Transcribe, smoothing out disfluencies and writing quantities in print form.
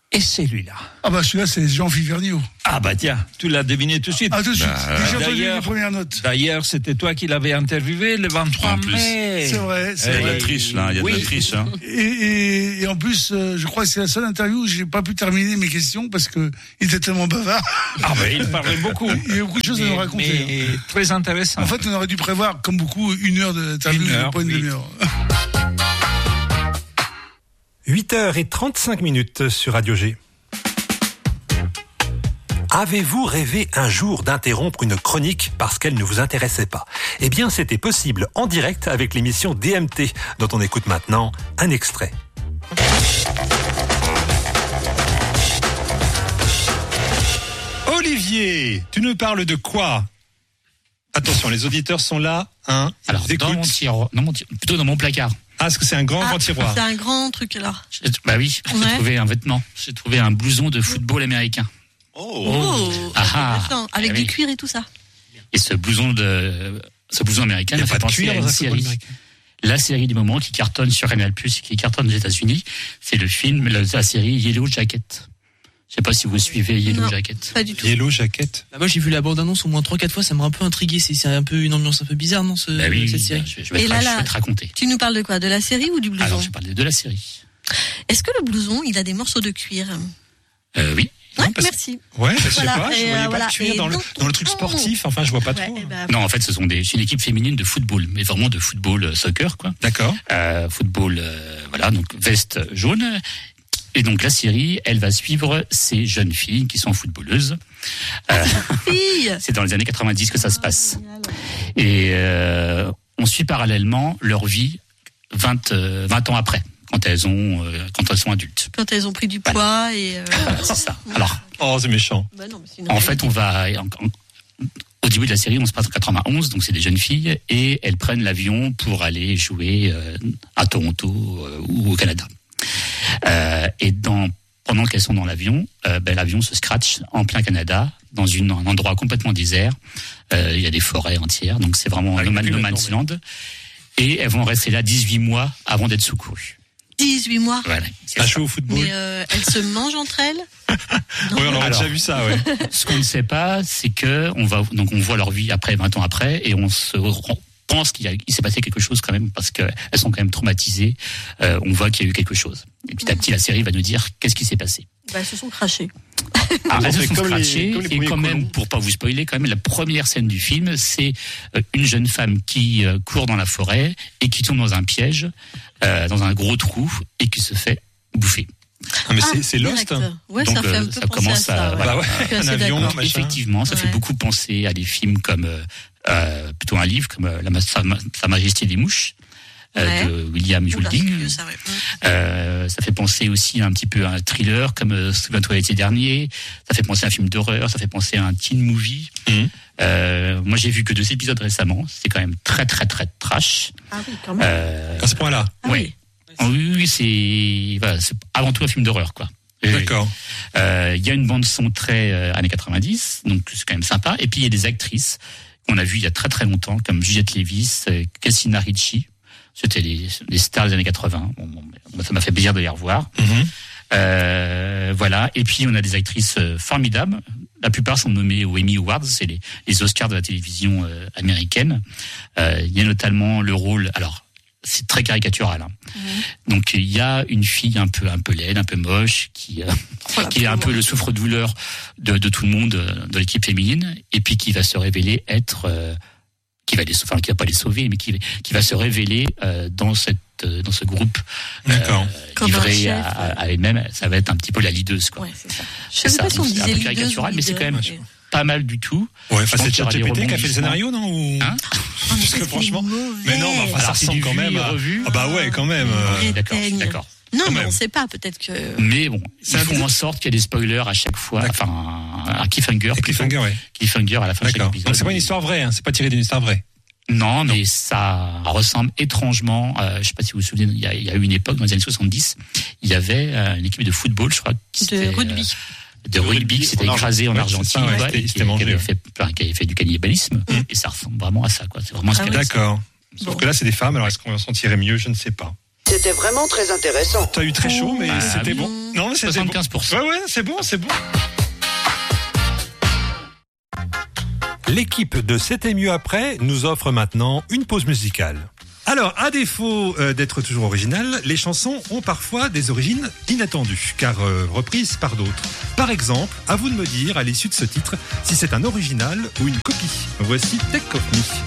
Et celui-là. Ah bah celui-là, c'est Jean-Philippe Vergniaud. Ah bah tiens, tu l'as deviné tout de suite. Ah tout de suite, j'ai entendu les premières notes. D'ailleurs, c'était toi qui l'avais interviewé le 23 mai. C'est vrai, c'est Il y a de vrai. la triche, là, il y a de la triche. Hein. Et en plus, je crois que c'est la seule interview où j'ai pas pu terminer mes questions parce que il était tellement bavard. Ah bah il parlait beaucoup. Il y a beaucoup de choses à nous raconter. Mais très intéressant. En fait, on aurait dû prévoir, comme beaucoup, 1 heure d'interview, pas une demi-heure. 8h35 sur Radio G. Avez-vous rêvé un jour d'interrompre une chronique parce qu'elle ne vous intéressait pas ? Eh bien, c'était possible en direct avec l'émission DMT, dont on écoute maintenant un extrait. Olivier, tu nous parles de quoi ? Attention, les auditeurs sont là. Alors, dans mon tiroir, plutôt dans mon placard. Ah, est-ce que c'est un grand tiroir ? C'est un grand truc alors. Bah oui, j'ai trouvé un vêtement. J'ai trouvé un blouson de football américain. Avec du cuir et tout ça. Et ce blouson américain m'a fait penser à une série. La série du moment qui cartonne sur Canal+, qui cartonne aux États-Unis, c'est la série Yellow Jacket. Je sais pas si vous suivez Yellow Jacket. Pas du tout. Yellow Jacket. Bah moi j'ai vu la bande-annonce au moins 3-4 fois, ça m'a un peu intrigué. C'est un peu une ambiance un peu bizarre, non, cette série. Je vais te raconter. Tu nous parles de quoi ? De la série ou du blouson ? Alors je parle de la série. Est-ce que le blouson, il a des morceaux de cuir ? Oui. Ouais, merci. Ouais, je sais pas, je voyais pas de cuir dans le truc sportif, enfin je vois pas trop. Non, en fait, c'est une équipe féminine de football, mais vraiment de football soccer, quoi. D'accord. Football, donc veste jaune. Et donc la série, elle va suivre ces jeunes filles qui sont footballeuses. C'est dans les années 90 que ça se passe. Et on suit parallèlement leur vie 20 ans après. Quand elles sont adultes. Quand elles ont pris du poids et. Voilà, c'est ça. Alors. C'est méchant. Bah non, en fait, on va. Au début de la série, on se passe en 91, donc c'est des jeunes filles et elles prennent l'avion pour aller jouer à Toronto ou au Canada. Et pendant qu'elles sont dans l'avion, l'avion se scratch en plein Canada, dans un endroit complètement désert. Il y a des forêts entières, donc c'est vraiment no man's land. Et elles vont rester là 18 mois avant d'être secourues. 18 mois. Voilà. À jouer au football. Mais elles se mangent entre elles. Oui, on aurait déjà vu ça, ouais. Ce qu'on ne sait pas, c'est que on voit leur vie 20 ans après, et on pense qu'il s'est passé quelque chose quand même, parce qu'elles sont quand même traumatisées. On voit qu'il y a eu quelque chose. Et petit à petit, la série va nous dire qu'est-ce qui s'est passé. Elles se sont crachées. Elles se sont crachées, et quand même, pour pas vous spoiler, quand même, la première scène du film, c'est une jeune femme qui court dans la forêt et qui tombe dans un piège, dans un gros trou, et qui se fait bouffer. Mais c'est Lost. Ouais, donc ça fait un peu ça penser commence à un avion, donc, effectivement, ça fait beaucoup penser à des films comme plutôt un livre comme Sa Majesté des mouches. De William Goulding. Ça fait penser aussi un petit peu à un thriller comme Souviens-toi l'été dernier. Ça fait penser à un film d'horreur. Ça fait penser à un teen movie. Moi, j'ai vu que 2 épisodes récemment. C'est quand même très très très trash. Ah oui, quand même. À ce point-là. Oui. Oui, c'est avant tout un film d'horreur, quoi. D'accord. Il y a une bande son très années 90, donc c'est quand même sympa. Et puis il y a des actrices qu'on a vues il y a très très longtemps, comme Juliette Lewis, Christina Ricci. C'était les stars des années 80. Ça m'a fait plaisir de les revoir. Voilà. Et puis on a des actrices formidables. La plupart sont nommées aux Emmy Awards, c'est les Oscars de la télévision américaine. Il y a notamment le rôle. Alors, c'est très caricatural. Donc il y a une fille un peu laide, un peu moche, qui est un peu le souffre-douleur de tout le monde de l'équipe féminine, et puis qui va se révéler être qui va pas les sauver, mais qui va se révéler dans ce groupe livré à elle-même. Ça va être un petit peu la leaduse, quoi. Ouais, c'est ça. Je sais pas si on disait un peu caricatural, mais c'est quand même pas mal du tout. Ouais, c'est ChatGPT qui a fait le scénario, non? Parce que franchement, mais non, ça ressemble quand même à... Ah bah ouais, quand même. D'accord. Non, mais on sait pas, peut-être que... Mais bon, ils font en sorte qu'il y ait des spoilers à chaque fois, un cliffhanger. Cliffhanger, ouais. Cliffhanger à la fin de chaque épisode. Donc c'est pas une histoire vraie, c'est pas tiré d'une histoire vraie. Non, mais ça ressemble étrangement, je sais pas si vous vous souvenez, il y a eu une époque, dans les années 70, il y avait une équipe de football, je crois. De rugby. De rugby qui s'était écrasé en Argentine, qui avait fait du cannibalisme, et ça ressemble vraiment à ça, quoi. C'est vraiment D'accord. Sauf que là, c'est des femmes, alors est-ce qu'on s'en tirait mieux? Je ne sais pas. C'était vraiment très intéressant. T'as eu très chaud, mais c'était bon. Non, mais c'est 75%. Bon. Ouais, c'est bon. L'équipe de C'était mieux après nous offre maintenant une pause musicale. Alors, à défaut d'être toujours originales, les chansons ont parfois des origines inattendues, car reprises par d'autres. Par exemple, à vous de me dire, à l'issue de ce titre, si c'est un original ou une copie. Voici Take Off Me.